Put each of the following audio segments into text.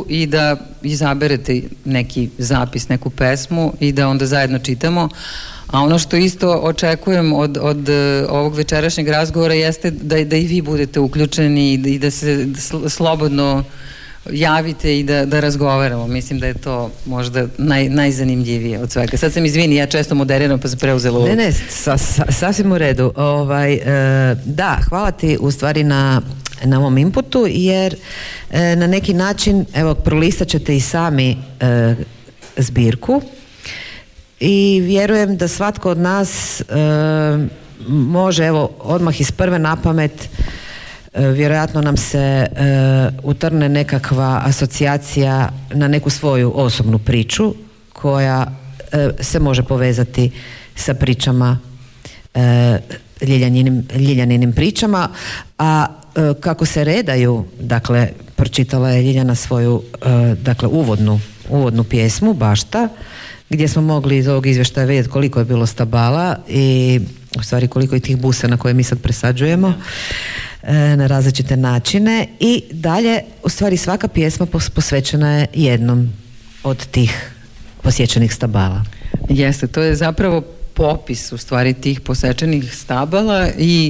tu i da izaberete neki zapis, neku pesmu i da onda zajedno čitamo. A ono što isto očekujem od ovog večerašnjeg razgovora jeste da i vi budete uključeni i da se slobodno javite i da razgovaramo. Mislim da je to možda najzanimljivije od svega. Sad sam izvini, ja često moderiram pa sam preuzela ovo. Ne, sasvim u redu. Da, hvala ti u stvari na ovom inputu, jer na neki način, evo, prolistat ćete i sami zbirku i vjerujem da svatko od nas može, evo, odmah iz prve napamet, vjerojatno nam se utrne nekakva asocijacija na neku svoju osobnu priču koja se može povezati sa pričama, Ljiljaninim pričama, a kako se redaju, dakle, pročitala je Ljiljana svoju dakle uvodnu pjesmu Bašta, gdje smo mogli iz ovog izvještaja vidjeti koliko je bilo stabala i u stvari koliko je tih busena koje mi sad presađujemo na različite načine. I dalje, u stvari, svaka pjesma posvećena je jednom od tih posjećenih stabala. Jeste, to je zapravo popis u stvari tih posečenih stabala i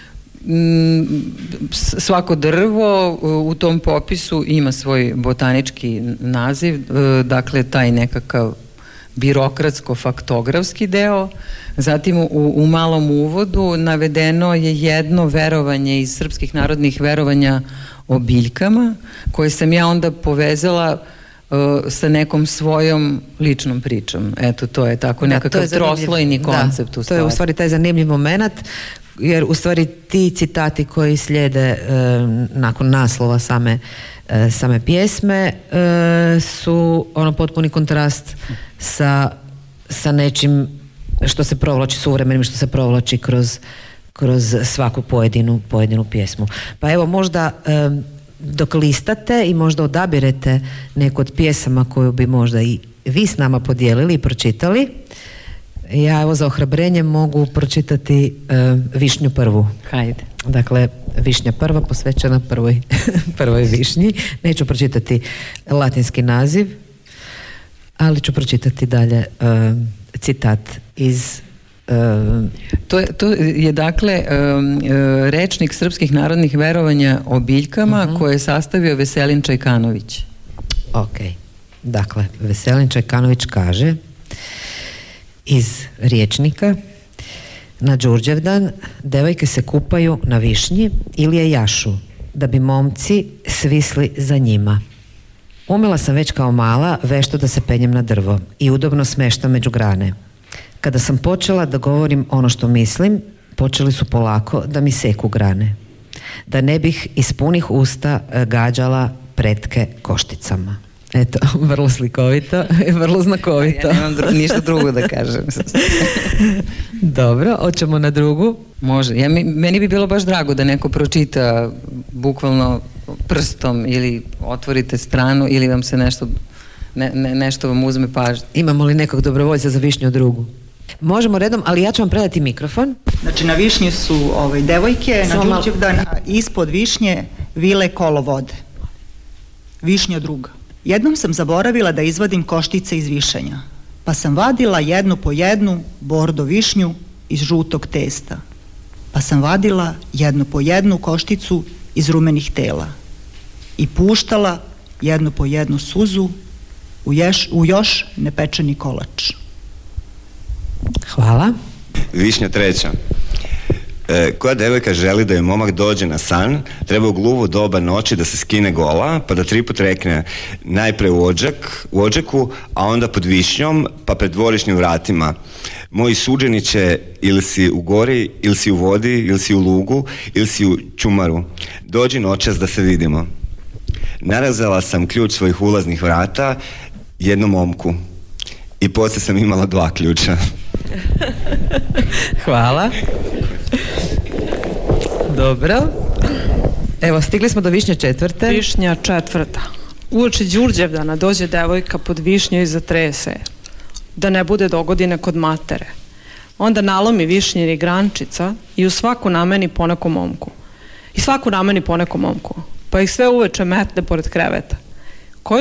svako drvo u tom popisu ima svoj botanički naziv, dakle taj nekakav birokratsko-faktografski deo. Zatim u malom uvodu navedeno je jedno verovanje iz srpskih narodnih verovanja o biljkama, koje sam ja onda povezala sa nekom svojom ličnom pričom. Eto, to je tako nekakav troslojni koncept. Da, to je u stvari taj zanimljiv moment, jer u stvari ti citati koji slijede nakon naslova same pjesme su ono potpuni kontrast sa nečim što se provlači suvremenim, što se provlači kroz svaku pojedinu pjesmu. Pa evo, možda dok listate i možda odabirete neku od pjesama koju bi možda i vi s nama podijelili i pročitali, ja evo za ohrabrenje mogu pročitati Višnju prvu. Hajde. Dakle, Višnja prva posvećena prvoj višnji. Neću pročitati latinski naziv, ali ću pročitati dalje citat iz... To je dakle rečnik srpskih narodnih verovanja o biljkama koje je sastavio Veselin Čajkanović. Ok. Dakle, Veselin Čajkanović kaže iz rječnika: na Đurđevdan devojke se kupaju na višnji ili je jašu, da bi momci svisli za njima. Umela sam već kao mala vešto da se penjem na drvo i udobno smeštam među grane. Kada sam počela da govorim ono što mislim, počeli su polako da mi seku grane, da ne bih iz punih usta gađala pretke košticama. Eto, vrlo slikovito i vrlo znakovito. Ja nemam ništa drugo da kažem. Dobro, hoćemo na drugu? Može. Meni bi bilo baš drago da neko pročita bukvalno prstom ili otvorite stranu ili vam se nešto vam uzme pažnju. Imamo li nekog dobrovoljca za Višnju drugu? Možemo redom, ali ja ću vam predati mikrofon. Znači, na višnji su devojke, na Đurđevdan, a ispod višnje vile kolo vode. Višnja druga. Jednom sam zaboravila da izvadim koštice iz višenja, pa sam vadila jednu po jednu bordo višnju iz žutog testa, pa sam vadila jednu po jednu košticu iz rumenih tela i puštala jednu po jednu suzu u još nepečeni kolač. Hvala. Višnja treća. Koja devojka želi da joj momak dođe na san, treba u gluvo doba noći da se skine gola, pa da 3 put rekne najpre u odžeku, a onda pod višnjom, pa pred dvorišnim vratima: moji suđeniće, ili si u gori, ili si u vodi, ili si u lugu, ili si u čumaru, dođi noćas da se vidimo. Narezala sam ključ svojih ulaznih vrata jednom momku i poslije sam imala 2 ključa. Hvala. Dobro. Evo, stigli smo do Višnje četvrte. Višnja četvrta. Uoči Đurđevdana dođe devojka pod višnju i zatrese, da ne bude dogodine kod matere. Onda nalomi višnjeni grančica i u svaku nameni po nekom momku. Pa ih sve uveče metne pored kreveta.